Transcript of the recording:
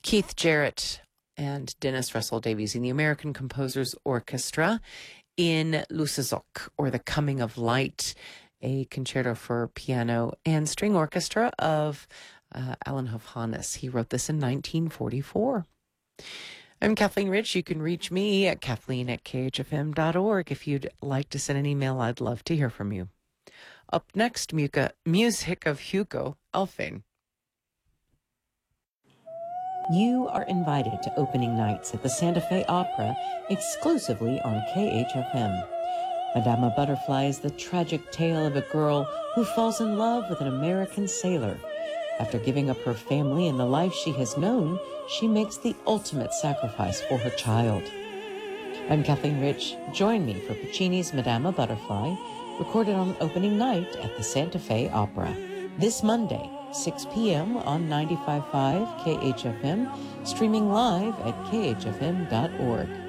Keith Jarrett and Dennis Russell Davies in the American Composers Orchestra in Lussezok, or The Coming of Light, a concerto for piano and string orchestra of Alan Hovhannes. He wrote this in 1944. I'm Kathleen Rich. You can reach me at kathleen@khfm.org. If you'd like to send an email, I'd love to hear from you. Up next, music of Hugo Alfvén. You are invited to opening nights at the Santa Fe Opera exclusively on KHFM. Madama Butterfly is the tragic tale of a girl who falls in love with an American sailor. After giving up her family and the life she has known, she makes the ultimate sacrifice for her child. I'm Kathleen Rich. Join me for Puccini's Madama Butterfly, recorded on opening night at the Santa Fe Opera. This Monday, 6 p.m. on 95.5 KHFM, streaming live at khfm.org.